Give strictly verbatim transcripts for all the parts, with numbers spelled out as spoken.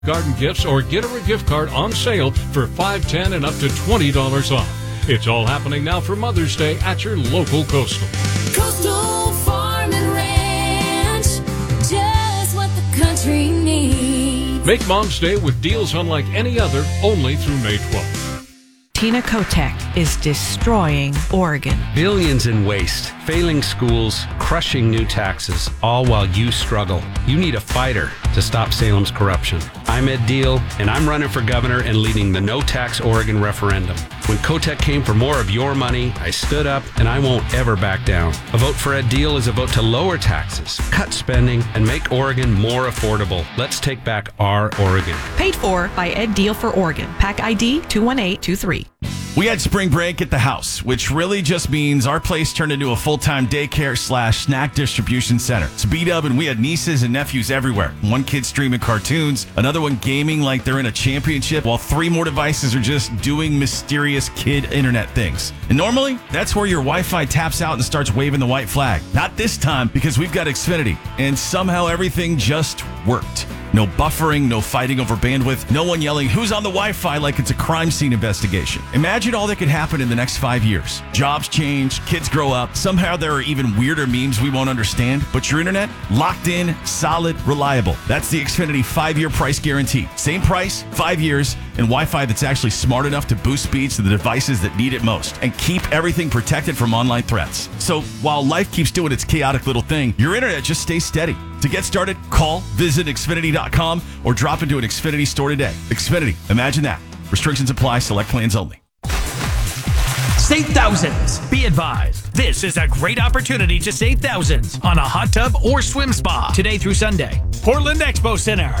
Garden gifts or get her a gift card on sale for five dollars, ten dollars, and up to twenty dollars off. It's all happening now for Mother's Day at your local Coastal. Coastal Farm and Ranch, just what the country needs. Make Mom's Day with deals unlike any other, only through May twelfth. Tina Kotek is destroying Oregon. Billions in waste, failing schools, crushing new taxes, all while you struggle. You need a fighter to stop Salem's corruption. I'm Ed Deal, and I'm running for governor and leading the No Tax Oregon referendum. When Kotek came for more of your money, I stood up, and I won't ever back down. A vote for Ed Deal is a vote to lower taxes, cut spending, and make Oregon more affordable. Let's take back our Oregon. Paid for by Ed Deal for Oregon. Pack I D two one eight two three. We had spring break at the house, which really just means our place turned into a full-time daycare slash snack distribution center. It's B-Dub, and we had nieces and nephews everywhere. One kid streaming cartoons, another one gaming like they're in a championship, while three more devices are just doing mysterious kid internet things. And normally, that's where your Wi-Fi taps out and starts waving the white flag. Not this time, because we've got Xfinity, and somehow everything just worked. No buffering, no fighting over bandwidth, no one yelling, who's on the Wi-Fi like it's a crime scene investigation. Imagine all that could happen in the next five years. Jobs change, kids grow up, somehow there are even weirder memes we won't understand, but your internet, locked in, solid, reliable. That's the Xfinity five-year price guarantee. Same price, five years, and Wi-Fi that's actually smart enough to boost speeds to the devices that need it most and keep everything protected from online threats. So while life keeps doing its chaotic little thing, your internet just stays steady. To get started, call, visit Xfinity dot com, or drop into an Xfinity store today. Xfinity, imagine that. Restrictions apply, select plans only. Save thousands. Be advised, this is a great opportunity to save thousands on a hot tub or swim spa today through Sunday. Portland Expo Center.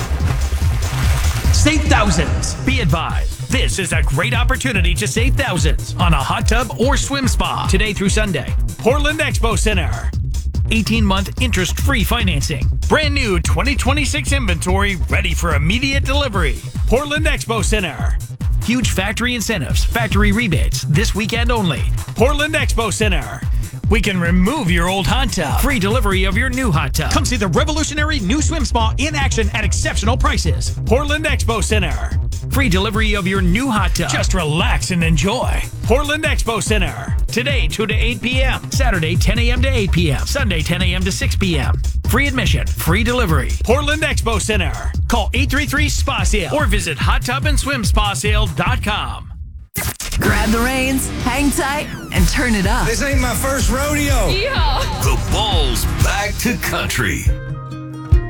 Save thousands. Be advised, this is a great opportunity to save thousands on a hot tub or swim spa today through Sunday. Portland Expo Center. eighteen-month interest-free financing. Brand new twenty twenty-six inventory ready for immediate delivery. Portland Expo Center. Huge factory incentives, factory rebates, this weekend only. Portland Expo Center. We can remove your old hot tub. Free delivery of your new hot tub. Come see the revolutionary new swim spa in action at exceptional prices. Portland Expo Center. Free delivery of your new hot tub. Just relax and enjoy. Portland Expo Center. Today, two to eight p.m. Saturday, ten a.m. to eight p.m. Sunday, ten a.m. to six p.m. Free admission, free delivery. Portland Expo Center. Call eight three three, S P A sale or visit hot tub and swim spa sale dot com. Grab the reins, hang tight, and turn it up. This ain't my first rodeo. Yeehaw! The ball's back to country.